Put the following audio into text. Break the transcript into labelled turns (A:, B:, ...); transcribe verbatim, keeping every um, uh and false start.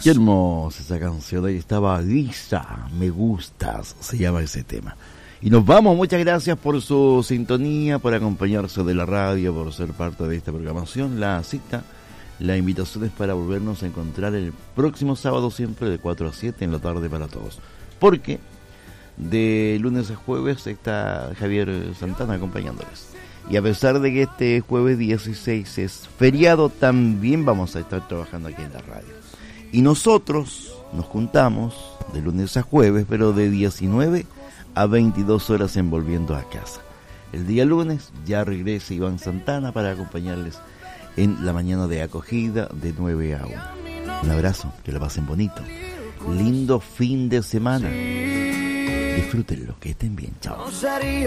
A: Qué hermosa esa canción. Ahí estaba Lisa, me gustas, se llama ese tema. Y nos vamos, muchas gracias por su sintonía, por acompañarse de la radio, por ser parte de esta programación. La cita, la invitación es para volvernos a encontrar el próximo sábado, siempre de cuatro a siete en la tarde para todos. Porque de lunes a jueves está Javier Santana acompañándoles. Y a pesar de que este jueves dieciséis es feriado, también vamos a estar trabajando aquí en la radio. Y nosotros nos juntamos de lunes a jueves, pero de diecinueve a veintidós horas en Volviendo a Casa. El día lunes ya regresa Iván Santana para acompañarles en la mañana de acogida de nueve a una. Un abrazo, que la pasen bonito. Lindo fin de semana. Disfrútenlo, que estén bien. Chao.